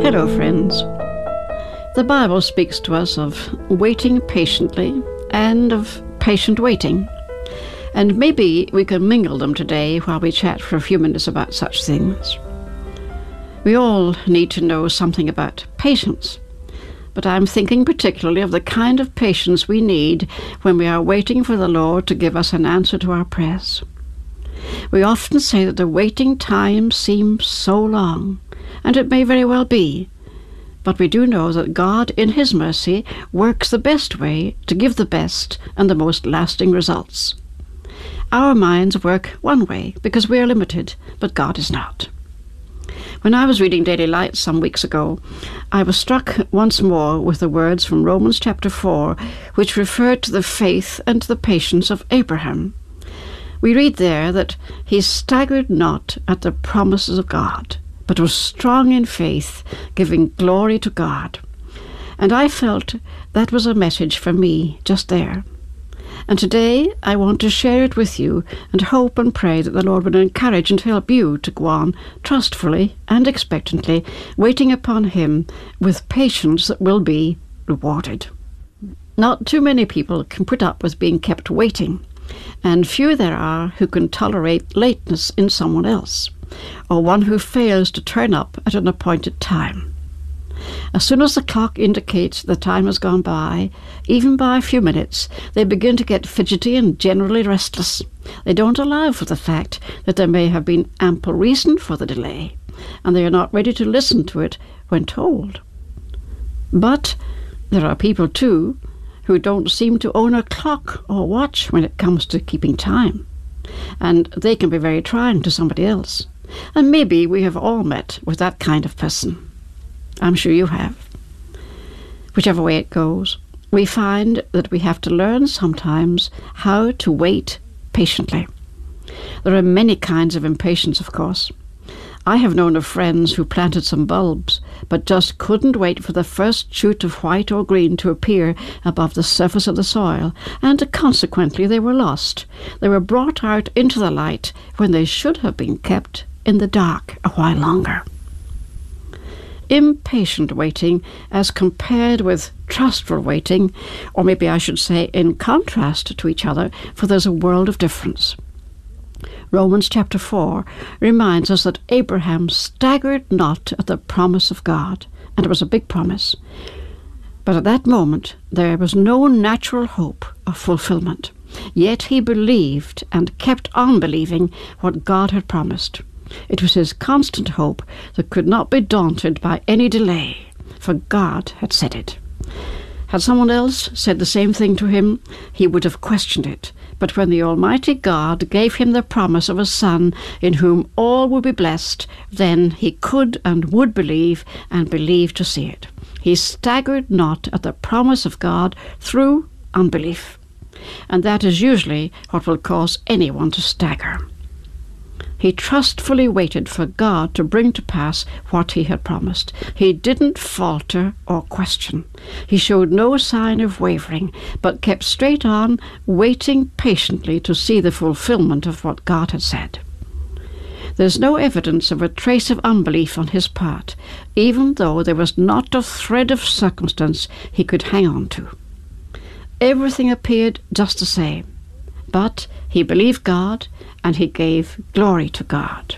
Hello, friends. The Bible speaks to us of waiting patiently and of patient waiting. And maybe we can mingle them today while we chat for a few minutes about such things. We all need to know something about patience, but I'm thinking particularly of the kind of patience we need when we are waiting for the Lord to give us an answer to our prayers. We often say that the waiting time seems so long, and it may very well be, but we do know that God, in His mercy, works the best way to give the best and the most lasting results. Our minds work one way because we are limited, but God is not. When I was reading Daily Light some weeks ago, I was struck once more with the words from Romans chapter 4, which referred to the faith and to the patience of Abraham. We read there that he staggered not at the promises of God, but was strong in faith, giving glory to God. And I felt that was a message for me just there. And today I want to share it with you and hope and pray that the Lord would encourage and help you to go on trustfully and expectantly, waiting upon Him with patience that will be rewarded. Not too many people can put up with being kept waiting, and few there are who can tolerate lateness in someone else, or one who fails to turn up at an appointed time. As soon as the clock indicates the time has gone by, even by a few minutes, they begin to get fidgety and generally restless. They don't allow for the fact that there may have been ample reason for the delay, and they are not ready to listen to it when told. But there are people, too, who don't seem to own a clock or watch when it comes to keeping time, and they can be very trying to somebody else. And maybe we have all met with that kind of person. I'm sure you have. Whichever way it goes, we find that we have to learn sometimes how to wait patiently. There are many kinds of impatience, of course. I have known of friends who planted some bulbs, but just couldn't wait for the first shoot of white or green to appear above the surface of the soil, and consequently they were lost. They were brought out into the light when they should have been kept in the dark a while longer. Impatient waiting, as compared with trustful waiting, or maybe I should say in contrast to each other, for there's a world of difference. Romans chapter 4 reminds us that Abraham staggered not at the promise of God, and it was a big promise. But at that moment there was no natural hope of fulfillment. Yet he believed and kept on believing what God had promised. It was his constant hope that could not be daunted by any delay, for God had said it. Had someone else said the same thing to him, he would have questioned it. But when the Almighty God gave him the promise of a Son in whom all would be blessed, then he could and would believe, and believe to see it. He staggered not at the promise of God through unbelief. And that is usually what will cause anyone to stagger. He trustfully waited for God to bring to pass what He had promised. He didn't falter or question. He showed no sign of wavering, but kept straight on, waiting patiently to see the fulfillment of what God had said. There's no evidence of a trace of unbelief on his part, even though there was not a thread of circumstance he could hang on to. Everything appeared just the same, but he believed God, and he gave glory to God.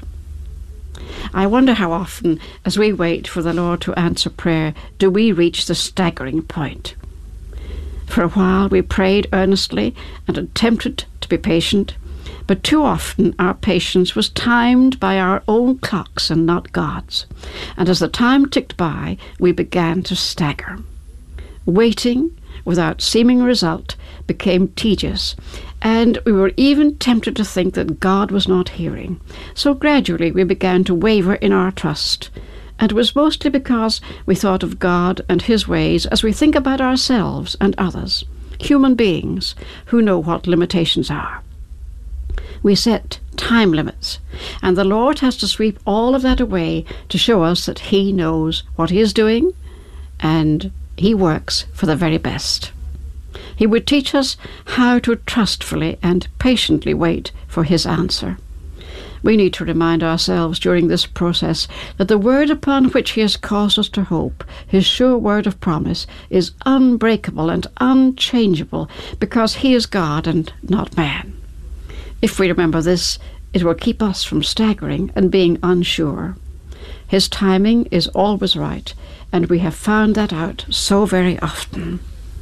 I wonder how often, as we wait for the Lord to answer prayer, do we reach the staggering point. For a while we prayed earnestly and attempted to be patient, but too often our patience was timed by our own clocks and not God's, and as the time ticked by, we began to stagger. Waiting without seeming result became tedious, and we were even tempted to think that God was not hearing. So gradually we began to waver in our trust, and it was mostly because we thought of God and His ways as we think about ourselves and others, human beings who know what limitations are. We set time limits, and the Lord has to sweep all of that away to show us that He knows what He is doing, and He works for the very best. He would teach us how to trustfully and patiently wait for His answer. We need to remind ourselves during this process that the word upon which He has caused us to hope, His sure word of promise, is unbreakable and unchangeable because He is God and not man. If we remember this, it will keep us from staggering and being unsure. His timing is always right, and we have found that out so very often.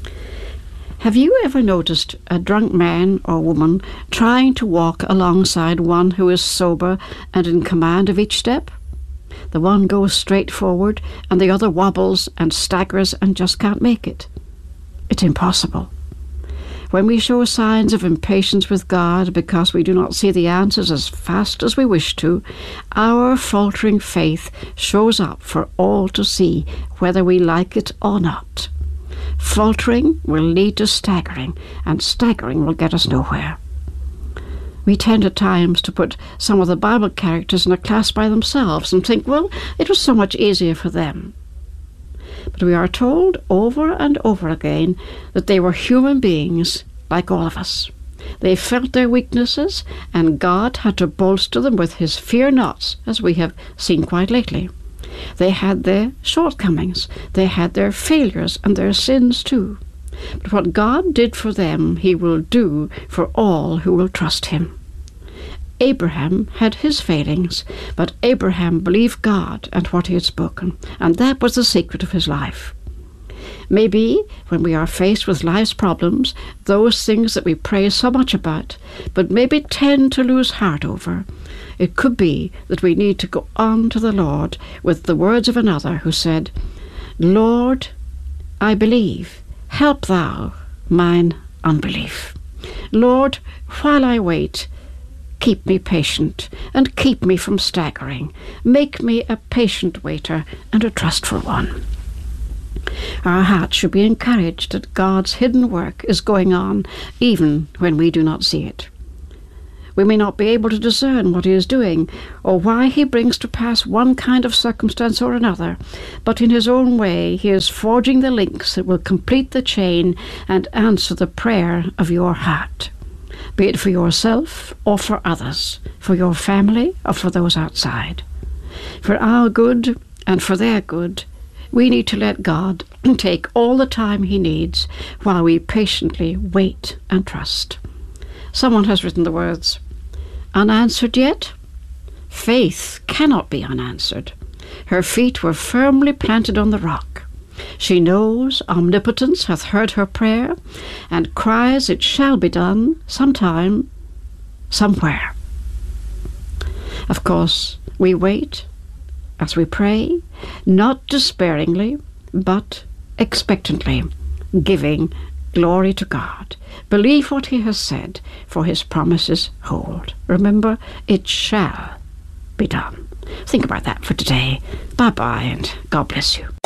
Have you ever noticed a drunk man or woman trying to walk alongside one who is sober and in command of each step? The one goes straight forward, and the other wobbles and staggers and just can't make it. It's impossible. When we show signs of impatience with God because we do not see the answers as fast as we wish to, our faltering faith shows up for all to see, whether we like it or not. Faltering will lead to staggering, and staggering will get us nowhere. We tend at times to put some of the Bible characters in a class by themselves and think, well, it was so much easier for them. But we are told over and over again that they were human beings like all of us. They felt their weaknesses, and God had to bolster them with His fear nots, as we have seen quite lately. They had their shortcomings, they had their failures and their sins too. But what God did for them, He will do for all who will trust Him. Abraham had his failings, but Abraham believed God and what He had spoken, and that was the secret of his life. Maybe when we are faced with life's problems, those things that we pray so much about, but maybe tend to lose heart over, it could be that we need to go on to the Lord with the words of another who said, "Lord, I believe, help Thou mine unbelief. Lord, while I wait, keep me patient, and keep me from staggering. Make me a patient waiter and a trustful one." Our hearts should be encouraged that God's hidden work is going on, even when we do not see it. We may not be able to discern what He is doing, or why He brings to pass one kind of circumstance or another, but in His own way He is forging the links that will complete the chain and answer the prayer of your heart, be it for yourself or for others, for your family or for those outside. For our good and for their good, we need to let God take all the time He needs while we patiently wait and trust. Someone has written the words, "Unanswered yet? Faith cannot be unanswered. Her feet were firmly planted on the rock. She knows omnipotence hath heard her prayer, and cries it shall be done sometime, somewhere." Of course, we wait as we pray, not despairingly, but expectantly, giving glory to God. Believe what He has said, for His promises hold. Remember, it shall be done. Think about that for today. Bye-bye, and God bless you.